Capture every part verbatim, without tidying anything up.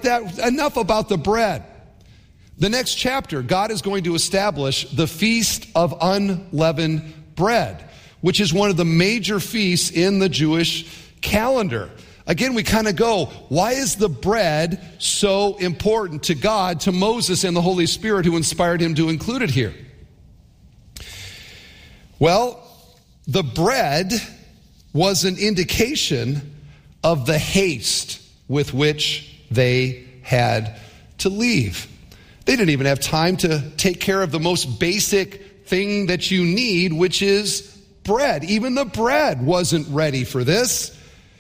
that, enough about the bread. The next chapter, God is going to establish the Feast of Unleavened Bread, which is one of the major feasts in the Jewish calendar. Again, we kind of go, why is the bread so important to God, to Moses and the Holy Spirit who inspired him to include it here? Well, the bread was an indication of the haste with which they had to leave. They didn't even have time to take care of the most basic thing that you need, which is bread. Even the bread wasn't ready for this.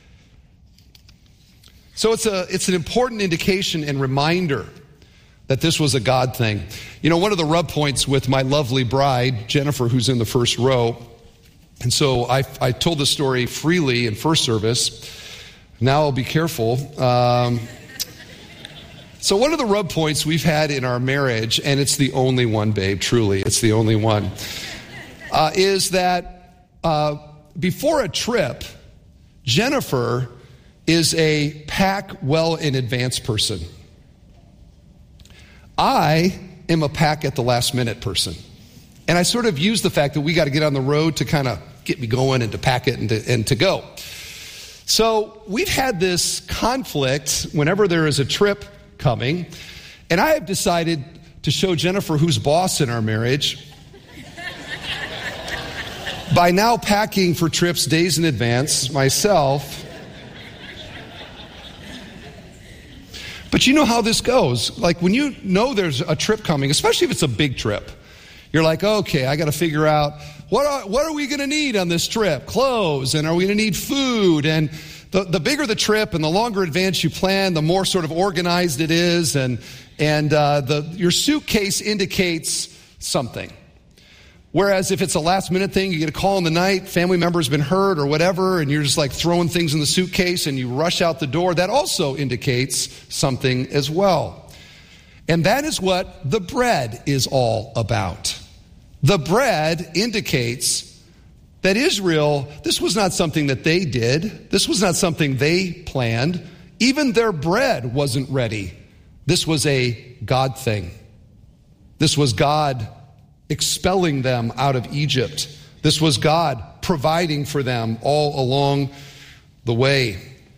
So it's a it's an important indication and reminder that this was a God thing. You know, one of the rub points with my lovely bride, Jennifer, who's in the first row, and so I, I told the story freely in first service. Now I'll be careful. Um, so one of the rub points we've had in our marriage, and it's the only one, babe, truly, it's the only one, uh, is that uh, before a trip, Jennifer is a pack well in advance person. I am a pack at the last minute person. And I sort of use the fact that we got to get on the road to kind of get me going and to pack it and to, and to go. So we've had this conflict whenever there is a trip coming, and I have decided to show Jennifer who's boss in our marriage by now packing for trips days in advance myself. But you know how this goes. Like when you know there's a trip coming, especially if it's a big trip, you're like, okay, I got to figure out what are, what are we going to need on this trip? Clothes, and are we going to need food? And the, the bigger the trip and the longer advance you plan, the more sort of organized it is, and and uh, the your suitcase indicates something. Whereas if it's a last minute thing, you get a call in the night, family member's been hurt or whatever, and you're just like throwing things in the suitcase and you rush out the door, that also indicates something as well. And that is what the bread is all about. The bread indicates that Israel, this was not something that they did. This was not something they planned. Even their bread wasn't ready. This was a God thing. This was God expelling them out of Egypt. This was God providing for them all along the way.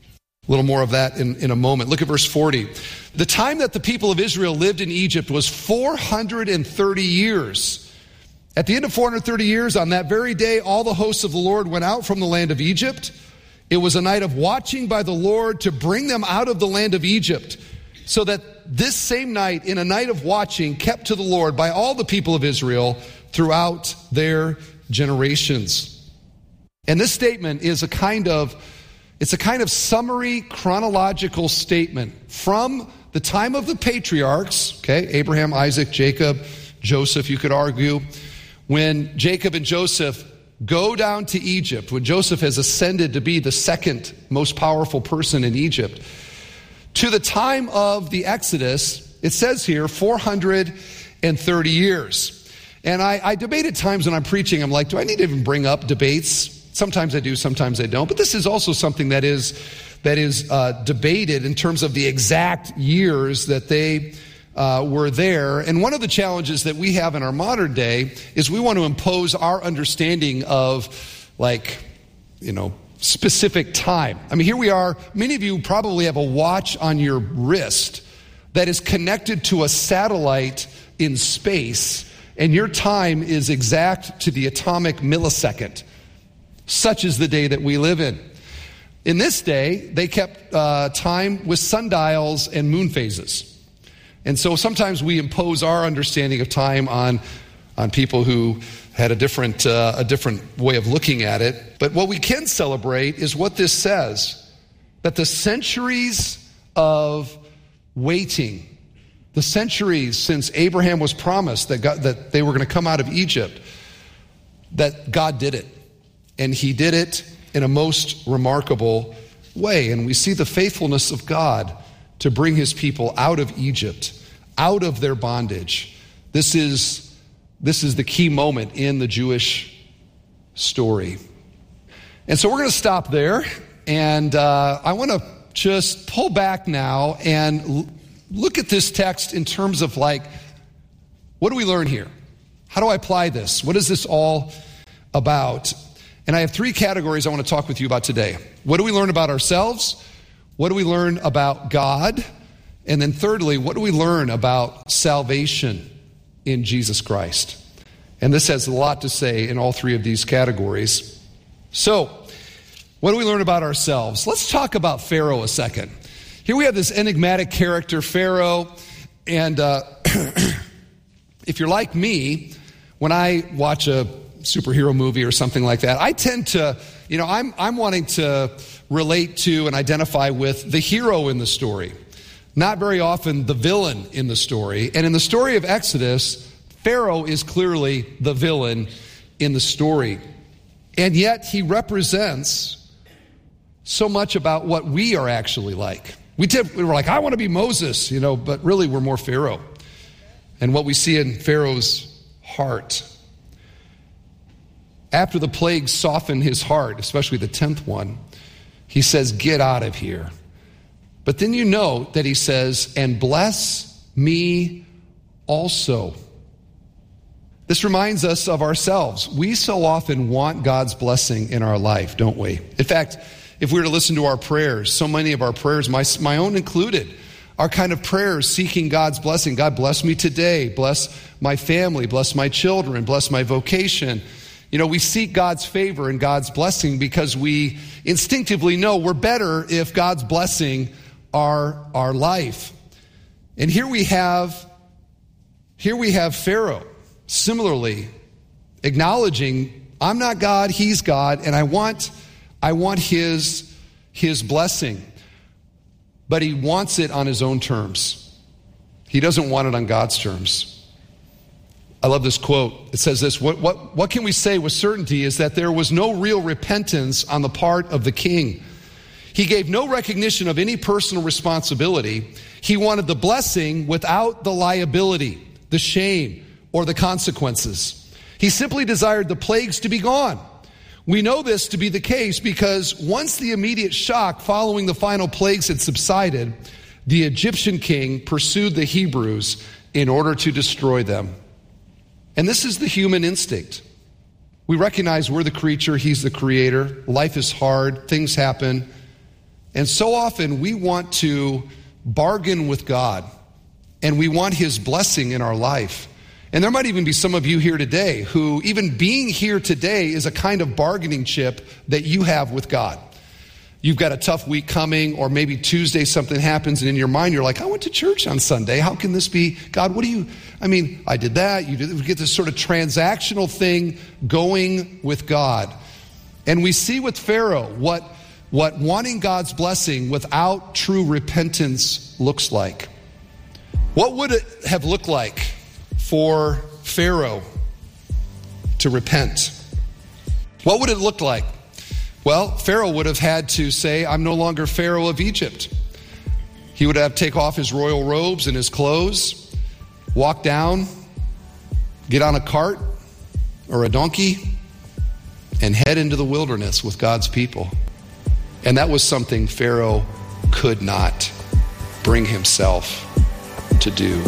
A little more of that in, in a moment. Look at verse forty. The time that the people of Israel lived in Egypt was four hundred thirty years. At the end of four hundred thirty years, on that very day, all the hosts of the Lord went out from the land of Egypt. It was a night of watching by the Lord to bring them out of the land of Egypt, so that this same night, in a night of watching, kept to the Lord by all the people of Israel throughout their generations. And this statement is a kind of, it's a kind of summary chronological statement from the time of the patriarchs, okay, Abraham, Isaac, Jacob, Joseph, you could argue, when Jacob and Joseph go down to Egypt, when Joseph has ascended to be the second most powerful person in Egypt, to the time of the Exodus, it says here, four hundred thirty years. And I, I debate at times when I'm preaching, I'm like, do I need to even bring up debates? Sometimes I do, sometimes I don't. But this is also something that is that is uh, debated in terms of the exact years that they uh, were there. And one of the challenges that we have in our modern day is we want to impose our understanding of, like, you know, specific time. I mean, here we are. Many of you probably have a watch on your wrist that is connected to a satellite in space, and your time is exact to the atomic millisecond. Such is the day that we live in. In this day, they kept uh, time with sundials and moon phases. And so sometimes we impose our understanding of time on, on people who had a different uh, a different way of looking at it. But what we can celebrate is what this says, that the centuries of waiting, the centuries since Abraham was promised that God, that they were going to come out of Egypt, that God did it. And he did it in a most remarkable way. And we see the faithfulness of God to bring his people out of Egypt, out of their bondage. This is This is the key moment in the Jewish story. And so we're going to stop there. And uh, I want to just pull back now and l- look at this text in terms of like, what do we learn here? How do I apply this? What is this all about? And I have three categories I want to talk with you about today. What do we learn about ourselves? What do we learn about God? And then thirdly, what do we learn about salvation in Jesus Christ? And this has a lot to say in all three of these categories. So, what do we learn about ourselves? Let's talk about Pharaoh a second. Here we have this enigmatic character, Pharaoh, and uh, if you're like me, when I watch a superhero movie or something like that, I tend to, you know, I'm I'm wanting to relate to and identify with the hero in the story, not very often the villain in the story. And in the story of Exodus, Pharaoh is clearly the villain in the story. And yet he represents so much about what we are actually like. We tip, we were like, I want to be Moses, you know, but really we're more Pharaoh. And what we see in Pharaoh's heart. After the plagues soften his heart, especially the tenth one, he says, get out of here. But then you know that he says, and bless me also. This reminds us of ourselves. We so often want God's blessing in our life, don't we? In fact, if we were to listen to our prayers, so many of our prayers, my, my own included, are kind of prayers seeking God's blessing. God, bless me today. Bless my family. Bless my children. Bless my vocation. You know, we seek God's favor and God's blessing because we instinctively know we're better if God's blessing our, our life. And here we have, here we have Pharaoh, similarly, acknowledging, I'm not God, he's God, and I want, I want his, his blessing. But he wants it on his own terms. He doesn't want it on God's terms. I love this quote. It says this, what, what, what can we say with certainty is that there was no real repentance on the part of the king. He gave no recognition of any personal responsibility. He wanted the blessing without the liability, the shame, or the consequences. He simply desired the plagues to be gone. We know this to be the case because once the immediate shock following the final plagues had subsided, the Egyptian king pursued the Hebrews in order to destroy them. And this is the human instinct. We recognize we're the creature, he's the creator. Life is hard, things happen. And so often we want to bargain with God and we want his blessing in our life. And there might even be some of you here today who even being here today is a kind of bargaining chip that you have with God. You've got a tough week coming, or maybe Tuesday something happens and in your mind you're like, I went to church on Sunday. How can this be? God, what do you, I mean, I did that. You did, we get this sort of transactional thing going with God. And we see with Pharaoh what, what wanting God's blessing without true repentance looks like. What would it have looked like for Pharaoh to repent? What would it look like? Well, Pharaoh would have had to say, I'm no longer Pharaoh of Egypt. He would have to take off his royal robes and his clothes, walk down, get on a cart or a donkey, and head into the wilderness with God's people. And that was something Pharaoh could not bring himself to do.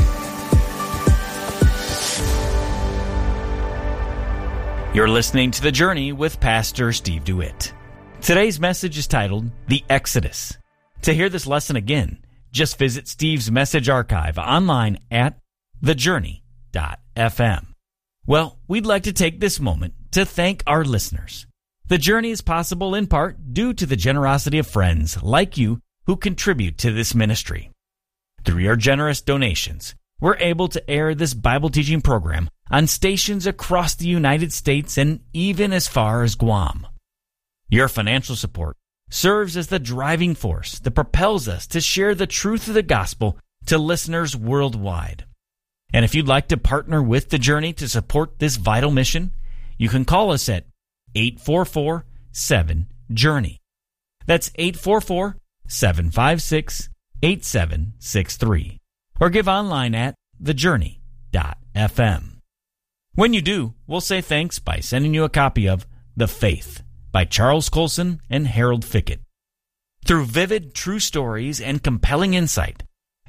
You're listening to The Journey with Pastor Steve DeWitt. Today's message is titled, The Exodus. To hear this lesson again, just visit Steve's message archive online at the journey dot f m. Well, we'd like to take this moment to thank our listeners. The Journey is possible in part due to the generosity of friends like you who contribute to this ministry. Through your generous donations, we're able to air this Bible teaching program on stations across the United States and even as far as Guam. Your financial support serves as the driving force that propels us to share the truth of the gospel to listeners worldwide. And if you'd like to partner with The Journey to support this vital mission, you can call us at eight four four, seven, journey. That's eight four four, seven five six, eight seven six three. Or give online at the journey dot f m. When you do, we'll say thanks by sending you a copy of The Faith by Charles Colson and Harold Fickett. Through vivid, true stories and compelling insight,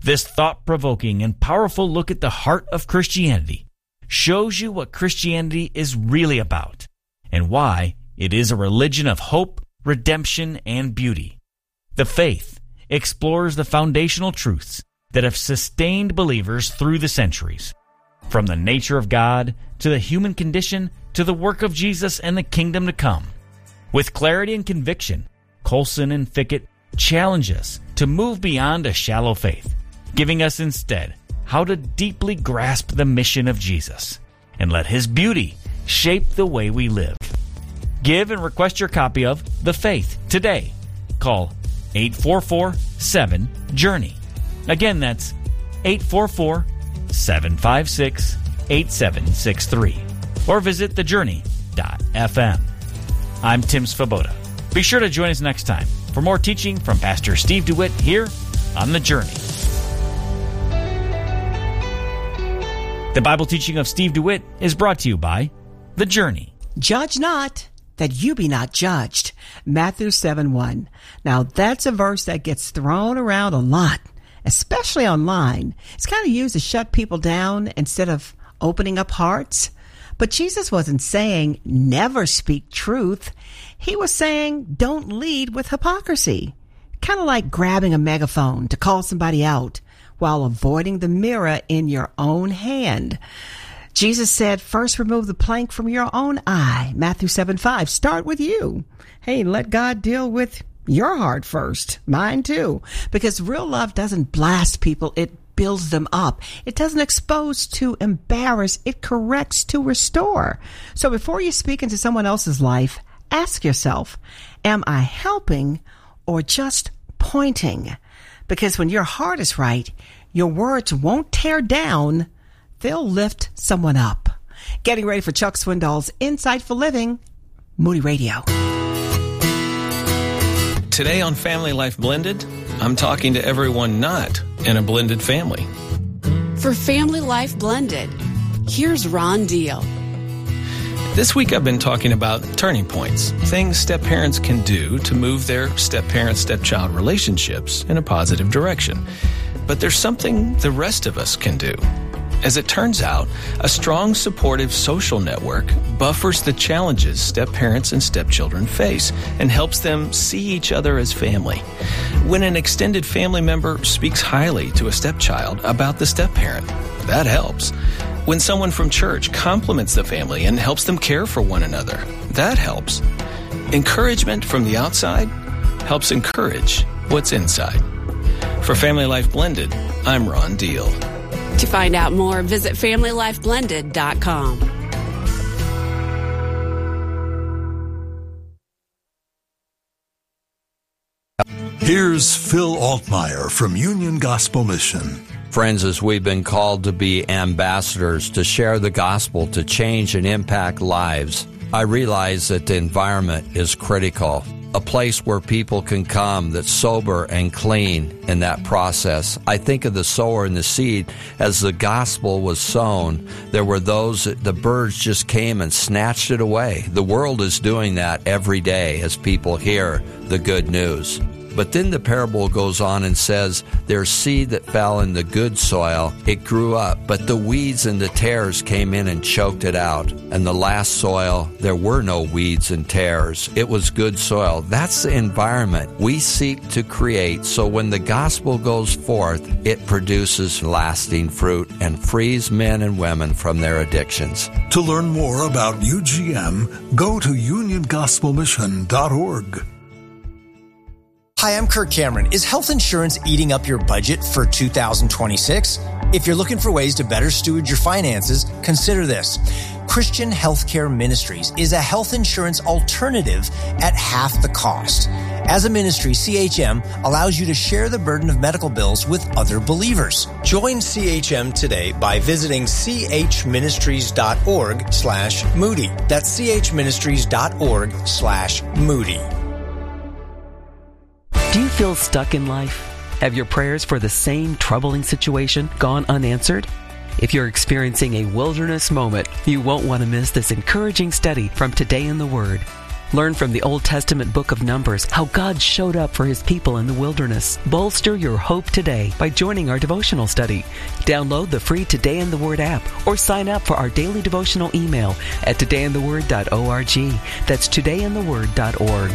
This thought-provoking and powerful look at the heart of Christianity shows you what Christianity is really about and why it is a religion of hope, redemption, and beauty. The Faith explores the foundational truths that have sustained believers through the centuries, from the nature of God to the human condition to the work of Jesus and the kingdom to come. With clarity and conviction, Colson and Fickett challenge us to move beyond a shallow faith, giving us instead how to deeply grasp the mission of Jesus and let His beauty shape the way we live. Give and request your copy of The Faith today. Call eight four four, seven, JOURNEY. Again, that's eight four four, seven five six, eight seven six three. Or visit the journey dot f m. I'm Tim Svoboda. Be sure to join us next time for more teaching from Pastor Steve DeWitt here on The Journey. The Bible teaching of Steve DeWitt is brought to you by The Journey. Judge not, that you be not judged. Matthew seven one. Now, that's a verse that gets thrown around a lot, especially online. It's kind of used to shut people down instead of opening up hearts. But Jesus wasn't saying never speak truth. He was saying don't lead with hypocrisy. Kind of like grabbing a megaphone to call somebody out while avoiding the mirror in your own hand. Jesus said, first remove the plank from your own eye. Matthew seven five. Start with you. Hey, let God deal with your heart first. Mine too. Because real love doesn't blast people. It builds them up. It doesn't expose to embarrass. It corrects to restore. So before you speak into someone else's life, ask yourself, am I helping or just pointing? Because when your heart is right, your words won't tear down. They'll lift someone up. Getting ready for Chuck Swindoll's Insightful Living, Moody Radio. Today on Family Life Blended, I'm talking to everyone not in a blended family. For Family Life Blended, here's Ron Deal. This week I've been talking about turning points, things step-parents can do to move their step-parent-stepchild relationships in a positive direction. But there's something the rest of us can do. As it turns out, a strong, supportive social network buffers the challenges step-parents and stepchildren face and helps them see each other as family. When an extended family member speaks highly to a stepchild about the step-parent, that helps. When someone from church compliments the family and helps them care for one another, that helps. Encouragement from the outside helps encourage what's inside. For Family Life Blended, I'm Ron Deal. To find out more, visit family life blended dot com. Here's Phil Altmeyer from Union Gospel Mission. Friends, as we've been called to be ambassadors, to share the gospel, to change and impact lives, I realize that the environment is critical. A place where people can come that's sober and clean in that process. I think of the sower and the seed. As the gospel was sown, there were those that the birds just came and snatched it away. The world is doing that every day as people hear the good news. But then the parable goes on and says, there's seed that fell in the good soil. It grew up, but the weeds and the tares came in and choked it out. And the last soil, there were no weeds and tares. It was good soil. That's the environment we seek to create, so when the gospel goes forth, it produces lasting fruit and frees men and women from their addictions. To learn more about U G M, go to union gospel mission dot org. Hi, I'm Kirk Cameron. Is health insurance eating up your budget for two thousand twenty-six? If you're looking for ways to better steward your finances, consider this. Christian Healthcare Ministries is a health insurance alternative at half the cost. As a ministry, C H M allows you to share the burden of medical bills with other believers. Join C H M today by visiting chministries.org slash Moody. That's chministries.org slash Moody. Do you feel stuck in life? Have your prayers for the same troubling situation gone unanswered? If you're experiencing a wilderness moment, you won't want to miss this encouraging study from Today in the Word. Learn from the Old Testament book of Numbers how God showed up for his people in the wilderness. Bolster your hope today by joining our devotional study. Download the free Today in the Word app or sign up for our daily devotional email at today in the word dot org. That's today in the word dot org.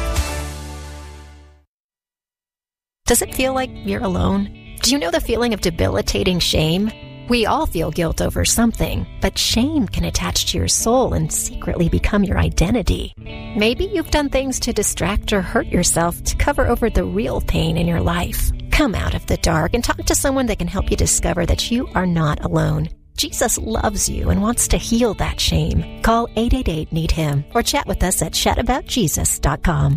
Does it feel like you're alone? Do you know the feeling of debilitating shame? We all feel guilt over something, but shame can attach to your soul and secretly become your identity. Maybe you've done things to distract or hurt yourself to cover over the real pain in your life. Come out of the dark and talk to someone that can help you discover that you are not alone. Jesus loves you and wants to heal that shame. Call eight eight eight, need him or chat with us at chat about jesus dot com.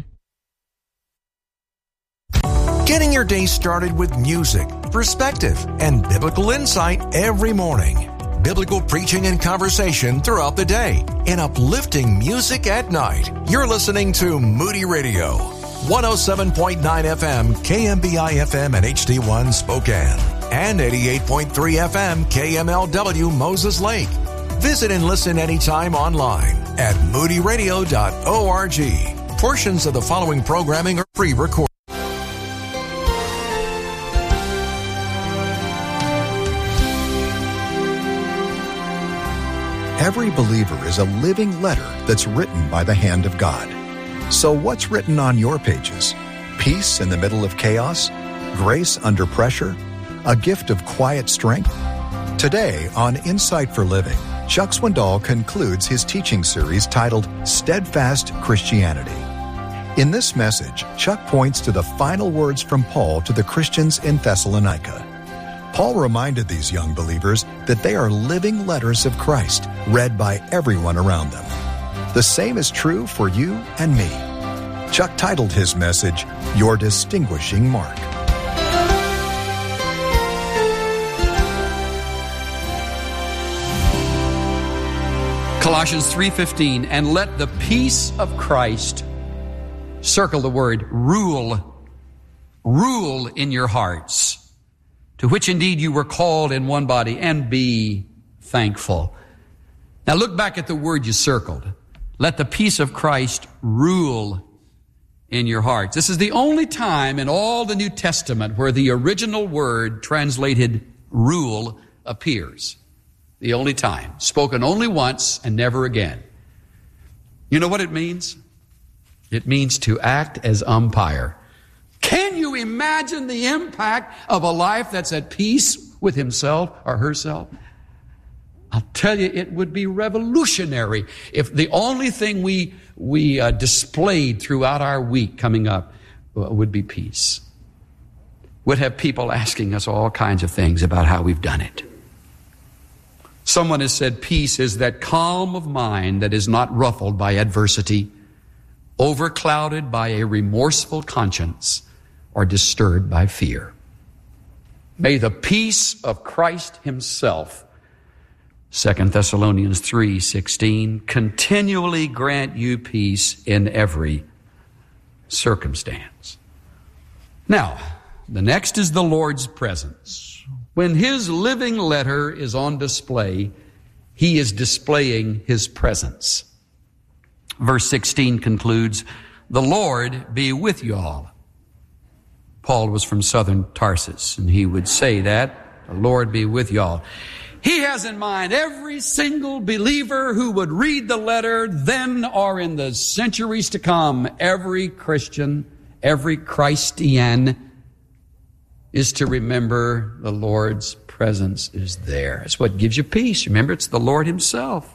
Getting your day started with music, perspective, and biblical insight every morning. Biblical preaching and conversation throughout the day, and uplifting music at night. You're listening to Moody Radio, one oh seven point nine F M, K M B I F M and H D one Spokane, and eighty-eight point three F M, K M L W Moses Lake. Visit and listen anytime online at moody radio dot org. Portions of the following programming are pre-recorded. Every believer is a living letter that's written by the hand of God. So what's written on your pages? Peace in the middle of chaos? Grace under pressure? A gift of quiet strength? Today on Insight for Living, Chuck Swindoll concludes his teaching series titled Steadfast Christianity. In this message, Chuck points to the final words from Paul to the Christians in Thessalonica. Paul reminded these young believers that they are living letters of Christ, read by everyone around them. The same is true for you and me. Chuck titled his message, Your Distinguishing Mark. Colossians three fifteen, and let the peace of Christ, circle the word rule, rule in your hearts, to which indeed you were called in one body, and be thankful. Now look back at the word you circled. Let the peace of Christ rule in your hearts. This is the only time in all the New Testament where the original word translated rule appears. The only time. Spoken only once and never again. You know what it means? It means to act as umpire. Can you imagine the impact of a life that's at peace with himself or herself? I'll tell you, it would be revolutionary if the only thing we we uh, displayed throughout our week coming up uh, would be peace. We'd have people asking us all kinds of things about how we've done it. Someone has said peace is that calm of mind that is not ruffled by adversity, overclouded by a remorseful conscience, or disturbed by fear. May the peace of Christ himself, Second Thessalonians three sixteen, continually grant you peace in every circumstance. Now, the next is the Lord's presence. When his living letter is on display, he is displaying his presence. Verse sixteen concludes, the Lord be with you all. Paul was from southern Tarsus, and he would say that, the Lord be with y'all. He has in mind every single believer who would read the letter then or in the centuries to come. Every Christian, every Christian is to remember the Lord's presence is there. It's what gives you peace. Remember, it's the Lord himself.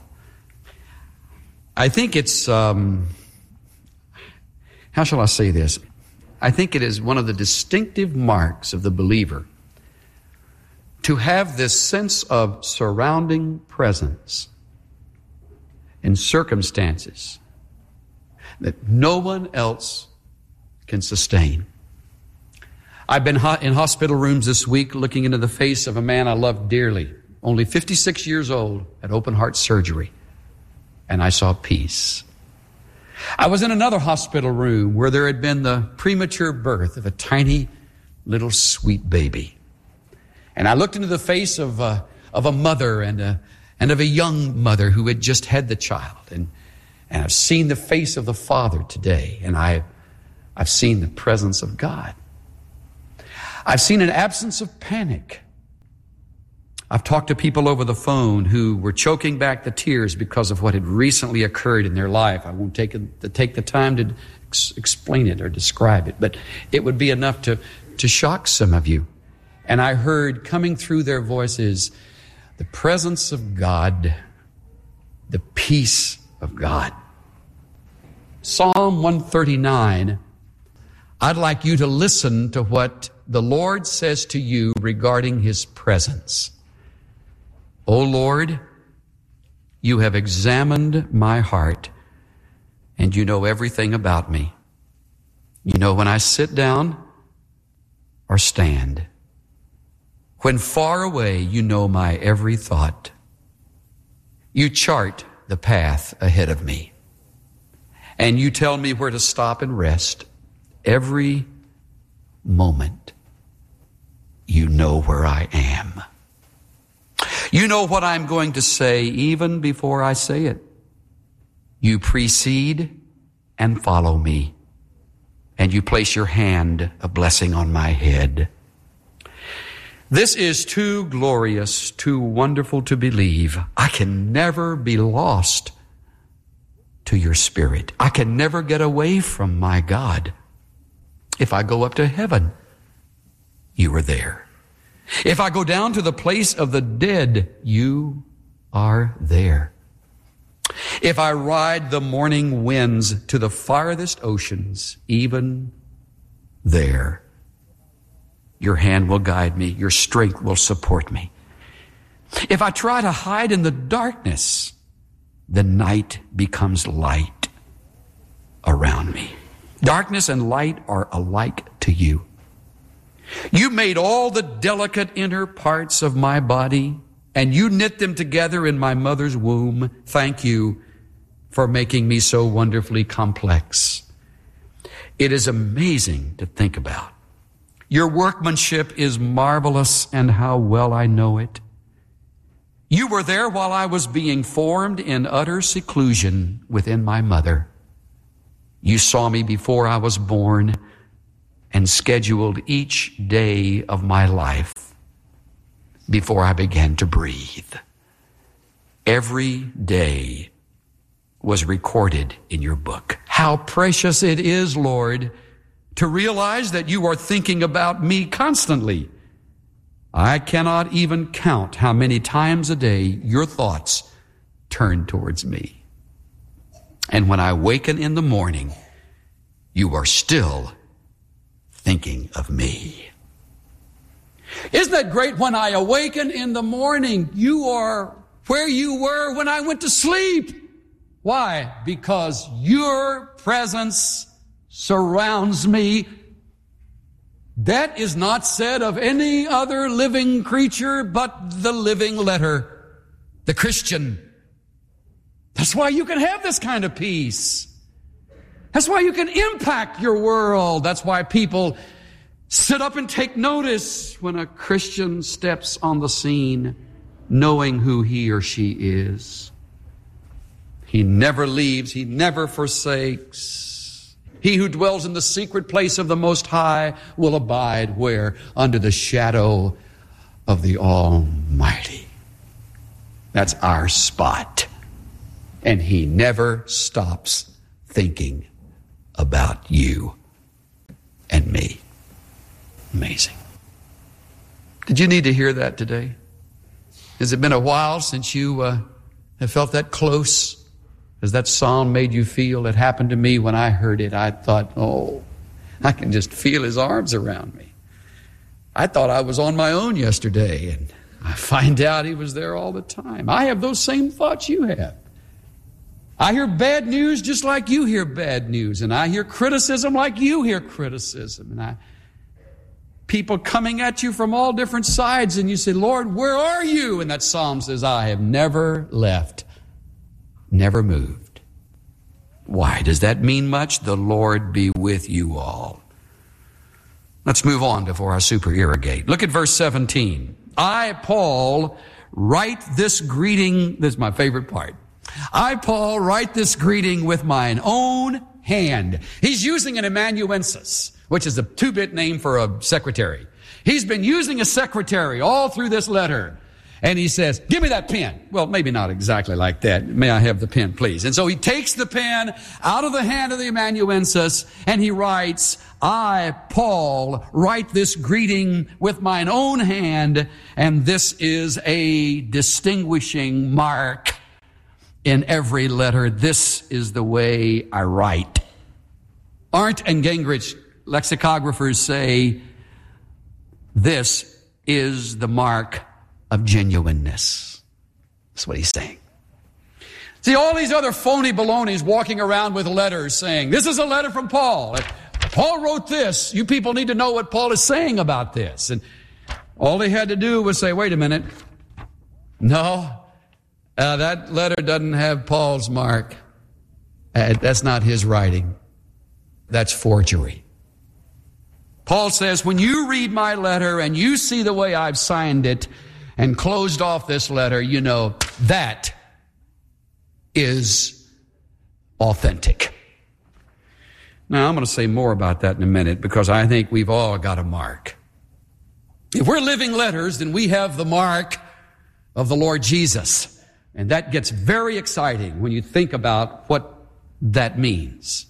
I think it's, um, how shall I say this? I think it is one of the distinctive marks of the believer to have this sense of surrounding presence in circumstances that no one else can sustain. I've been in hospital rooms this week looking into the face of a man I loved dearly, only fifty-six years old, had open heart surgery, and I saw peace. I was in another hospital room where there had been the premature birth of a tiny little sweet baby. And I looked into the face of a, of a mother and a, and of a young mother who had just had the child. And, And I've seen the face of the Father today, and I, I've seen the presence of God. I've seen an absence of panic. I've talked to people over the phone who were choking back the tears because of what had recently occurred in their life. I won't take, it, to take the time to ex- explain it or describe it, but it would be enough to, to shock some of you. And I heard coming through their voices the presence of God, the peace of God. Psalm one thirty-nine, I'd like you to listen to what the Lord says to you regarding His presence. O Lord, you have examined my heart, and you know everything about me. You know when I sit down or stand. When far away, you know my every thought. You chart the path ahead of me, and you tell me where to stop and rest. Every moment, you know where I am. You know what I'm going to say even before I say it. You precede and follow me, and you place your hand, a blessing, on my head. This is too glorious, too wonderful to believe. I can never be lost to your Spirit. I can never get away from my God. If I go up to heaven, you are there. If I go down to the place of the dead, you are there. If I ride the morning winds to the farthest oceans, even there, your hand will guide me, your strength will support me. If I try to hide in the darkness, the night becomes light around me. Darkness and light are alike to you. You made all the delicate inner parts of my body, and you knit them together in my mother's womb. Thank you for making me so wonderfully complex. It is amazing to think about. Your workmanship is marvelous, and how well I know it. You were there while I was being formed in utter seclusion within my mother. You saw me before I was born and scheduled each day of my life before I began to breathe. Every day was recorded in your book. How precious it is, Lord, to realize that you are thinking about me constantly. I cannot even count how many times a day your thoughts turn towards me. And when I waken in the morning, you are still thinking of me. Isn't that great? When I awaken in the morning, you are where you were when I went to sleep. Why? Because your presence surrounds me. That is not said of any other living creature but the living letter, the Christian. That's why you can have this kind of peace. That's why you can impact your world. That's why people sit up and take notice when a Christian steps on the scene, knowing who he or she is. He never leaves. He never forsakes. He who dwells in the secret place of the Most High will abide where? Under the shadow of the Almighty. That's our spot. And He never stops thinking about you and me. Amazing. Did you need to hear that today? Has it been a while since you uh, have felt that close? Has that psalm made you feel? It happened to me when I heard it. I thought, oh, I can just feel His arms around me. I thought I was on my own yesterday, and I find out He was there all the time. I have those same thoughts you have. I hear bad news just like you hear bad news, and I hear criticism like you hear criticism, and I people coming at you from all different sides, and you say, Lord, where are you? And that psalm says, I have never left, never moved. Why? Does that mean much? The Lord be with you all. Let's move on before I super irrigate. Look at verse seventeen. I, Paul, write this greeting. This is my favorite part. I, Paul, write this greeting with mine own hand. He's using an amanuensis, which is a two-bit name for a secretary. He's been using a secretary all through this letter. And he says, give me that pen. Well, maybe not exactly like that. May I have the pen, please? And so he takes the pen out of the hand of the amanuensis and he writes, I, Paul, write this greeting with mine own hand, and this is a distinguishing mark in every letter. This is the way I write. Arndt and Gingrich, lexicographers, say this is the mark of genuineness. That's what he's saying. See, all these other phony balonies walking around with letters saying, this is a letter from Paul. Paul wrote this. You people need to know what Paul is saying about this. And all they had to do was say, wait a minute. No, uh, that letter doesn't have Paul's mark. Uh, that's not his writing. That's forgery. Paul says, when you read my letter and you see the way I've signed it and closed off this letter, you know that is authentic. Now, I'm going to say more about that in a minute because I think we've all got a mark. If we're living letters, then we have the mark of the Lord Jesus. And that gets very exciting when you think about what that means.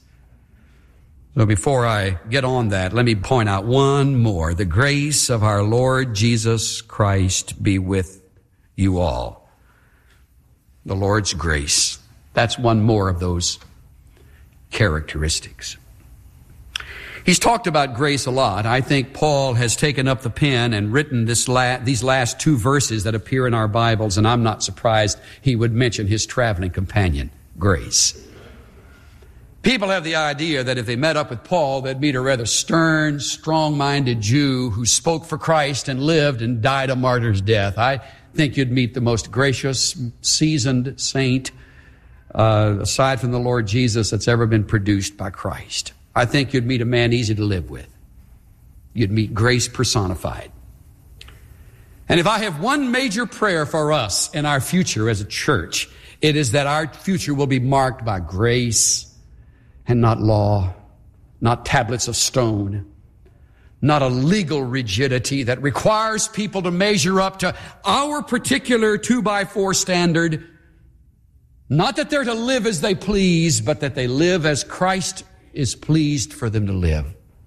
So before I get on that, let me point out one more. The grace of our Lord Jesus Christ be with you all. The Lord's grace. That's one more of those characteristics. He's talked about grace a lot. I think Paul has taken up the pen and written this la- these last two verses that appear in our Bibles, and I'm not surprised he would mention his traveling companion, grace. People have the idea that if they met up with Paul, they'd meet a rather stern, strong-minded Jew who spoke for Christ and lived and died a martyr's death. I think you'd meet the most gracious, seasoned saint, uh, aside from the Lord Jesus, that's ever been produced by Christ. I think you'd meet a man easy to live with. You'd meet grace personified. And if I have one major prayer for us in our future as a church, it is that our future will be marked by grace and not law, not tablets of stone, not a legal rigidity that requires people to measure up to our particular two by four standard. Not that they're to live as they please, but that they live as Christ is pleased for them to live.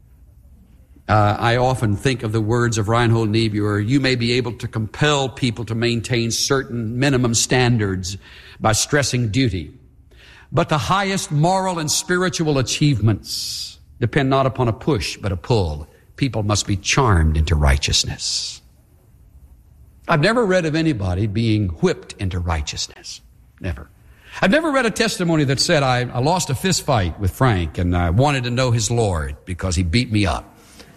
Uh, I often think of the words of Reinhold Niebuhr, you may be able to compel people to maintain certain minimum standards by stressing duty. But the highest moral and spiritual achievements depend not upon a push, but a pull. People must be charmed into righteousness. I've never read of anybody being whipped into righteousness. Never. I've never read a testimony that said, I, I lost a fist fight with Frank and I wanted to know his Lord because he beat me up.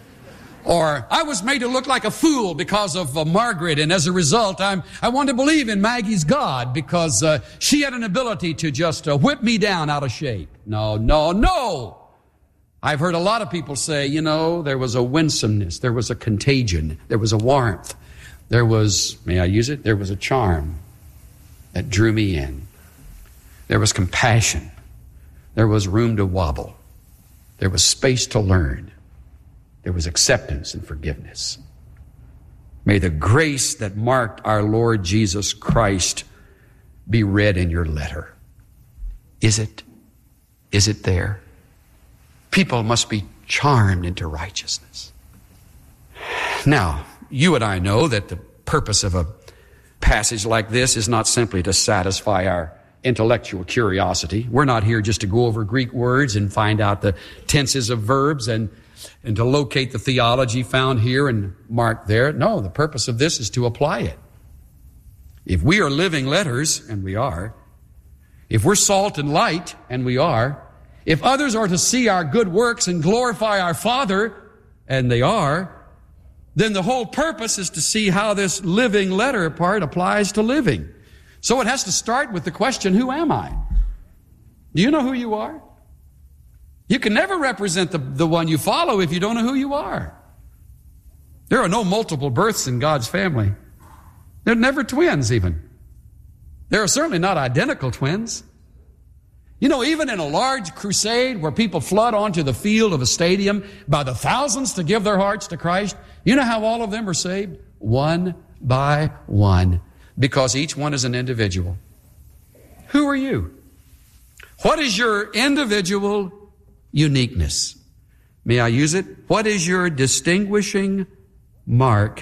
Or I was made to look like a fool because of uh, Margaret, and as a result, I'm, I want to believe in Maggie's God because uh, she had an ability to just uh, whip me down out of shape. No, no, no! I've heard a lot of people say, you know, there was a winsomeness, there was a contagion, there was a warmth, there was, may I use it? There was a charm that drew me in. There was compassion. There was room to wobble. There was space to learn. There was acceptance and forgiveness. May the grace that marked our Lord Jesus Christ be read in your letter. Is it? Is it there? People must be charmed into righteousness. Now, you and I know that the purpose of a passage like this is not simply to satisfy our intellectual curiosity. We're not here just to go over Greek words and find out the tenses of verbs and and to locate the theology found here and marked there. No, the purpose of this is to apply it. If we are living letters, and we are, if we're salt and light, and we are, if others are to see our good works and glorify our Father, and they are, then the whole purpose is to see how this living letter part applies to living. So it has to start with the question, who am I? Do you know who you are? You can never represent the, the one you follow if you don't know who you are. There are no multiple births in God's family. There are never twins even. They are certainly not identical twins. You know, even in a large crusade where people flood onto the field of a stadium by the thousands to give their hearts to Christ, you know how all of them are saved? One by one, because each one is an individual. Who are you? What is your individual uniqueness? May I use it? What is your distinguishing mark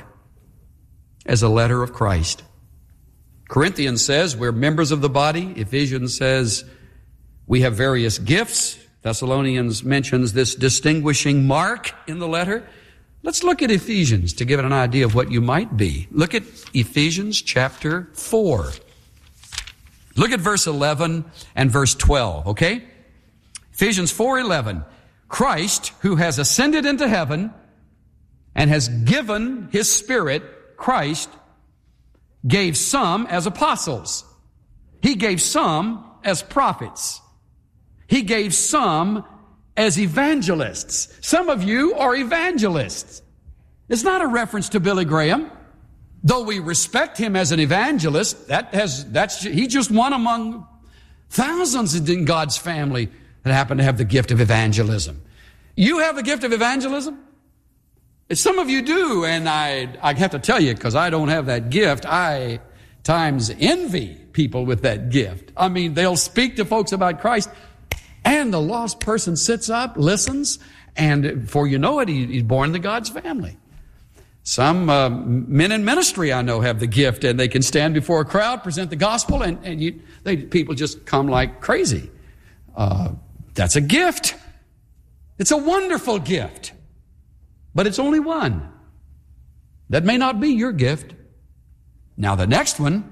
as a letter of Christ? Corinthians says we're members of the body. Ephesians says we have various gifts. Thessalonians mentions this distinguishing mark in the letter. Let's look at Ephesians to give it an idea of what you might be. Look at Ephesians chapter four. Look at verse eleven and verse twelve, okay? Ephesians four eleven. Christ, who has ascended into heaven and has given his Spirit, Christ, gave some as apostles. He gave some as prophets. He gave some as evangelists. Some of you are evangelists. It's not a reference to Billy Graham. Though we respect him as an evangelist, that has, that's, he's just one among thousands in God's family that happen to have the gift of evangelism. You have the gift of evangelism? Some of you do, and I, I have to tell you, because I don't have that gift, I times envy people with that gift. I mean, they'll speak to folks about Christ, and the lost person sits up, listens, and before you know it, he, he's born into God's family. Some uh, men in ministry I know have the gift, and they can stand before a crowd, present the gospel, and, and you, they, people just come like crazy. Uh, that's a gift. It's a wonderful gift. But it's only one. That may not be your gift. Now the next one,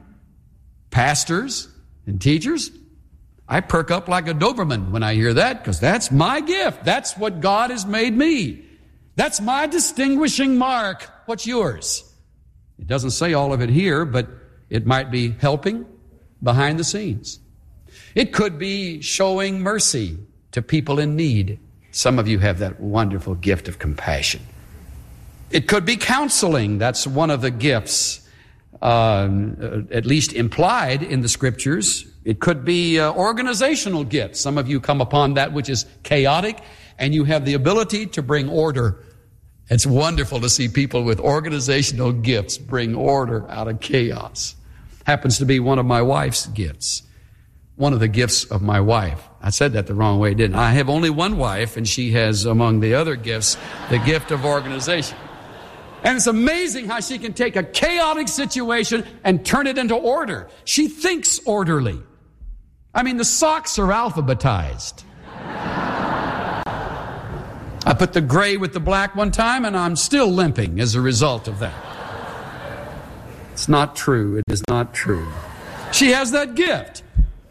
pastors and teachers, I perk up like a Doberman when I hear that, because that's my gift. That's what God has made me. That's my distinguishing mark. What's yours? It doesn't say all of it here, but it might be helping behind the scenes. It could be showing mercy to people in need. Some of you have that wonderful gift of compassion. It could be counseling. That's one of the gifts, uh, at least implied in the Scriptures. It could be uh, organizational gifts. Some of you come upon that which is chaotic, and you have the ability to bring order. It's wonderful to see people with organizational gifts bring order out of chaos. Happens to be one of my wife's gifts. One of the gifts of my wife. I said that the wrong way, didn't I? I have only one wife, and she has, among the other gifts, the gift of organization. And it's amazing how she can take a chaotic situation and turn it into order. She thinks orderly. I mean, the socks are alphabetized. I put the gray with the black one time, and I'm still limping as a result of that. It's not true. It is not true. She has that gift.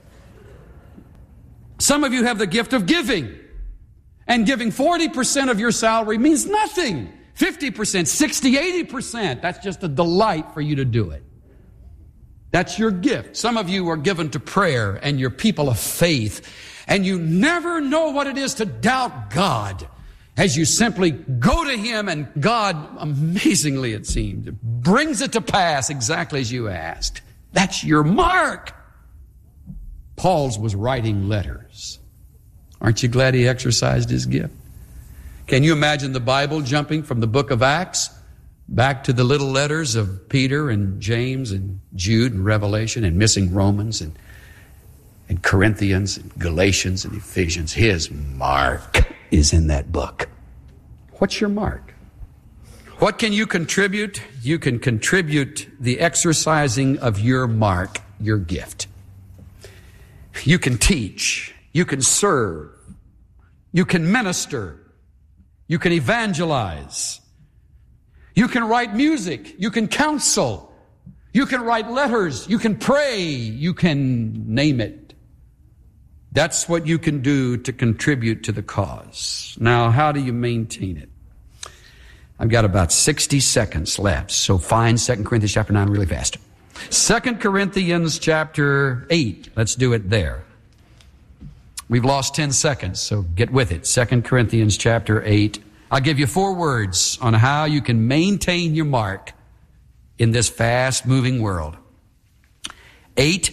Some of you have the gift of giving. And giving forty percent of your salary means nothing. fifty percent, sixty, eighty percent. That's just a delight for you to do it. That's your gift. Some of you are given to prayer, and you're people of faith, and you never know what it is to doubt God as you simply go to Him, and God, amazingly it seems, brings it to pass exactly as you asked. That's your mark. Paul's was writing letters. Aren't you glad he exercised his gift? Can you imagine the Bible jumping from the book of Acts back to the little letters of Peter and James and Jude and Revelation, and missing Romans and, and Corinthians and Galatians and Ephesians? His mark is in that book. What's your mark? What can you contribute? You can contribute the exercising of your mark, your gift. You can teach. You can serve. You can minister. You can evangelize. You can write music. You can counsel. You can write letters. You can pray. You can name it. That's what you can do to contribute to the cause. Now, how do you maintain it? I've got about sixty seconds left, so find Second Corinthians chapter nine really fast. Second Corinthians chapter eight. Let's do it there. We've lost ten seconds, so get with it. Second Corinthians chapter eight. I'll give you four words on how you can maintain your mark in this fast-moving world. Eight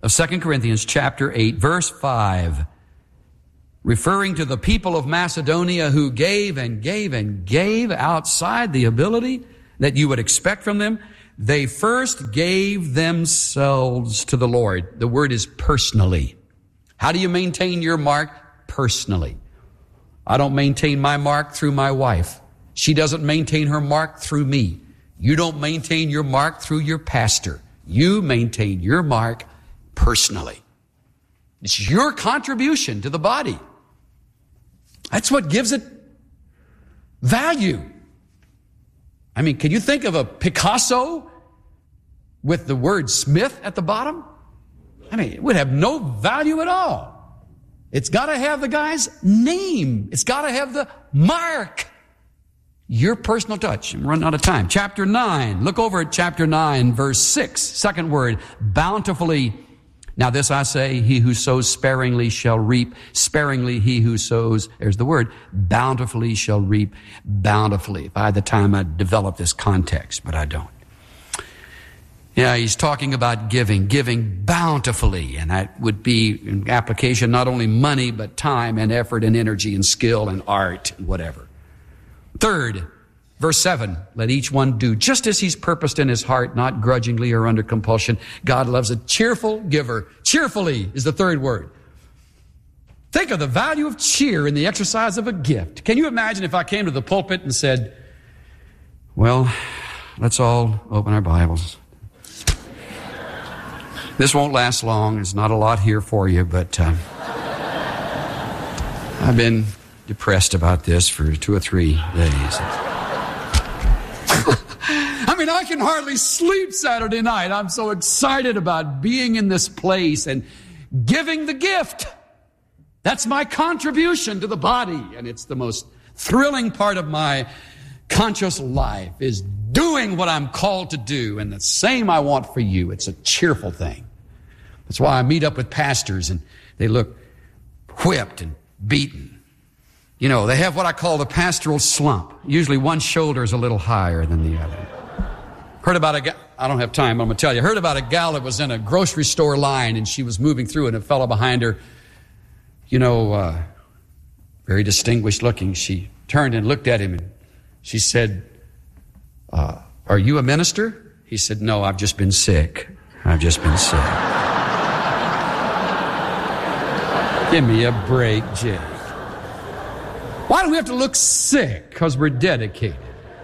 of Second Corinthians chapter eight, verse five, referring to the people of Macedonia who gave and gave and gave outside the ability that you would expect from them. They first gave themselves to the Lord. The word is personally. How do you maintain your mark? Personally. I don't maintain my mark through my wife. She doesn't maintain her mark through me. You don't maintain your mark through your pastor. You maintain your mark personally. It's your contribution to the body. That's what gives it value. I mean, can you think of a Picasso with the word Smith at the bottom? I mean, it would have no value at all. It's got to have the guy's name. It's got to have the mark. Your personal touch. I'm running out of time. Chapter nine. Look over at chapter nine, verse six. Second word, bountifully. Now this I say, he who sows sparingly shall reap. Sparingly he who sows, there's the word, bountifully shall reap bountifully. If I had the time, I'd develop this context, but I don't. Yeah, he's talking about giving, giving bountifully, and that would be in application not only money, but time and effort and energy and skill and art and whatever. Third, verse seven, let each one do just as he's purposed in his heart, not grudgingly or under compulsion. God loves a cheerful giver. Cheerfully is the third word. Think of the value of cheer in the exercise of a gift. Can you imagine if I came to the pulpit and said, well, let's all open our Bibles. This won't last long. There's not a lot here for you, but uh, I've been depressed about this for two or three days. I mean, I can hardly sleep Saturday night. I'm so excited about being in this place and giving the gift. That's my contribution to the body, and it's the most thrilling part of my conscious life is doing what I'm called to do, and the same I want for you. It's a cheerful thing. That's why I meet up with pastors, and they look whipped and beaten. You know, they have what I call the pastoral slump. Usually one shoulder is a little higher than the other. Heard about a gal, I don't have time, but I'm going to tell you. Heard about a gal that was in a grocery store line, and she was moving through, and a fellow behind her, you know, uh, very distinguished looking. She turned and looked at him, and she said, uh, are you a minister? He said, no, I've just been sick. I've just been sick. Give me a break, Jay. Why do we have to look sick? Because we're dedicated.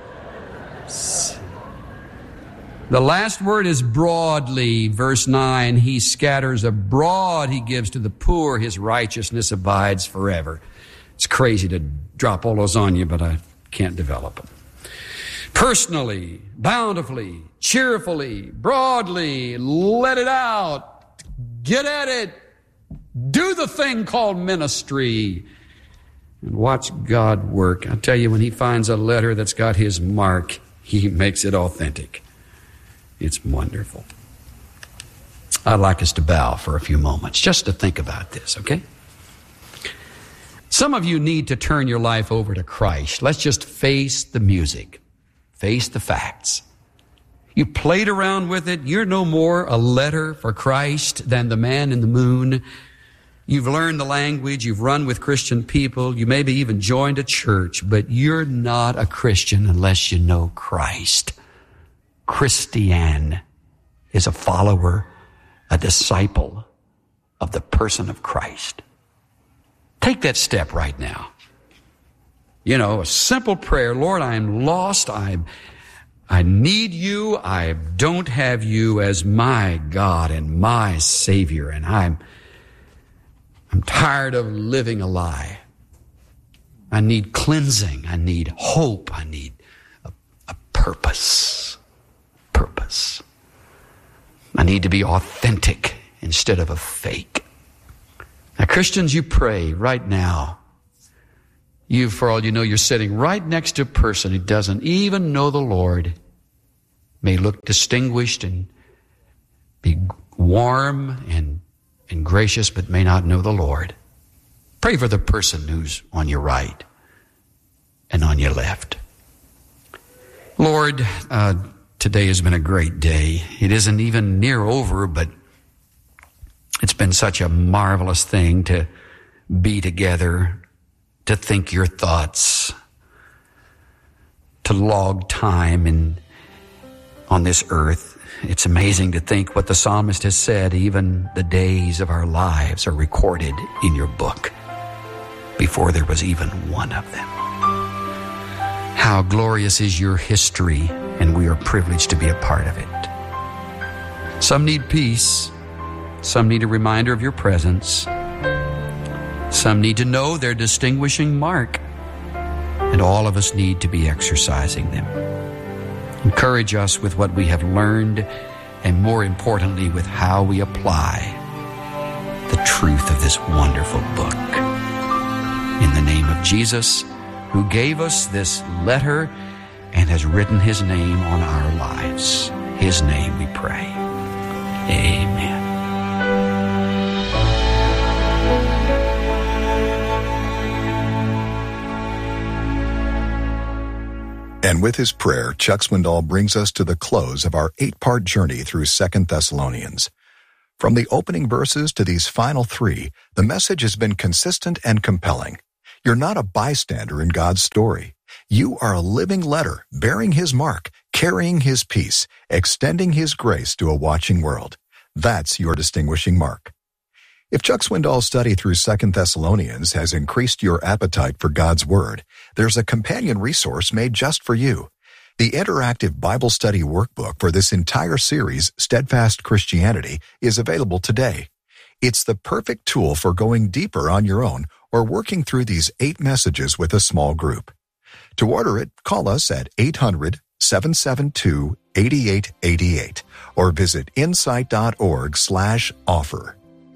The last word is broadly. Verse nine, he scatters abroad, he gives to the poor, his righteousness abides forever. It's crazy to drop all those on you, but I can't develop them. Personally, bountifully, cheerfully, broadly, let it out, get at it, do the thing called ministry. And watch God work. I tell you, when he finds a letter that's got his mark, he makes it authentic. It's wonderful. I'd like us to bow for a few moments just to think about this, okay? Some of you need to turn your life over to Christ. Let's just face the music. Face the facts. You played around with it. You're no more a letter for Christ than the man in the moon. You've learned the language, you've run with Christian people, you maybe even joined a church, but you're not a Christian unless you know Christ. Christian is a follower, a disciple of the person of Christ. Take that step right now. You know, a simple prayer, Lord, I am lost, I I need you, I don't have you as my God and my Savior, and I'm I'm tired of living a lie. I need cleansing. I need hope. I need a, a purpose. Purpose. I need to be authentic instead of a fake. Now, Christians, you pray right now. You, for all you know, you're sitting right next to a person who doesn't even know the Lord. May look distinguished and be warm and and gracious, but may not know the Lord. Pray for the person who's on your right and on your left. Lord, uh, today has been a great day. It isn't even near over, but It's been such a marvelous thing to be together, to think your thoughts, to log time in, on this earth. It's amazing to think what the psalmist has said. Even the days of our lives are recorded in your book before there was even one of them. How glorious is your history, and we are privileged to be a part of it. Some need peace. Some need a reminder of your presence. Some need to know their distinguishing mark. And all of us need to be exercising them. Encourage us with what we have learned, and more importantly, with how we apply the truth of this wonderful book. In the name of Jesus, who gave us this letter and has written his name on our lives. His name we pray. Amen. And with his prayer, Chuck Swindoll brings us to the close of our eight-part journey through Second Thessalonians. From the opening verses to these final three, the message has been consistent and compelling. You're not a bystander in God's story. You are a living letter, bearing his mark, carrying his peace, extending his grace to a watching world. That's your distinguishing mark. If Chuck Swindoll's study through Second Thessalonians has increased your appetite for God's Word, there's a companion resource made just for you. The interactive Bible study workbook for this entire series, Steadfast Christianity, is available today. It's the perfect tool for going deeper on your own or working through these eight messages with a small group. To order it, call us at eight hundred, seven seven two, eight eight eight eight or visit insight.org slash offer.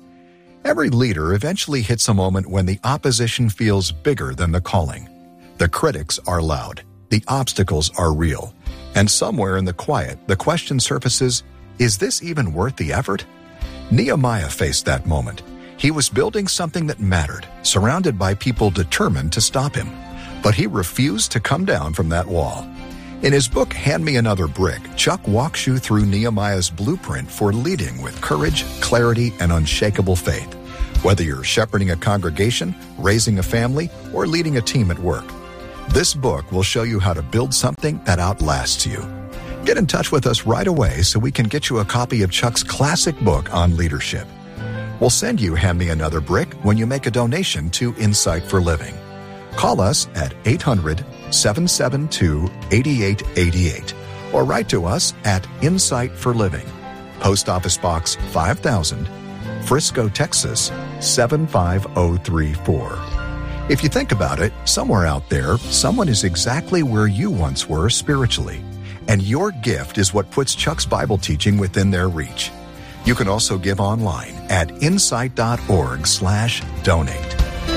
Every leader eventually hits a moment when the opposition feels bigger than the calling. The critics are loud. The obstacles are real. And somewhere in the quiet, the question surfaces, is this even worth the effort? Nehemiah faced that moment. He was building something that mattered, surrounded by people determined to stop him. But he refused to come down from that wall. In his book, Hand Me Another Brick, Chuck walks you through Nehemiah's blueprint for leading with courage, clarity, and unshakable faith. Whether you're shepherding a congregation, raising a family, or leading a team at work, this book will show you how to build something that outlasts you. Get in touch with us right away so we can get you a copy of Chuck's classic book on leadership. We'll send you Hand Me Another Brick when you make a donation to Insight for Living. Call us at eight hundred, seven seven two, eight eight eight eight or write to us at Insight for Living, Post Office Box five thousand, Frisco, Texas seven five zero three four. If you think about it, somewhere out there, someone is exactly where you once were spiritually, and your gift is what puts Chuck's Bible teaching within their reach. You can also give online at insight.org slash donate.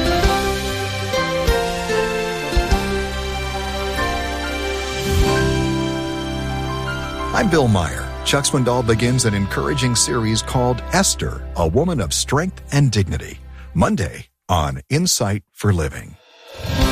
I'm Bill Meyer. Chuck Swindoll begins an encouraging series called Esther, a Woman of Strength and Dignity, Monday on Insight for Living.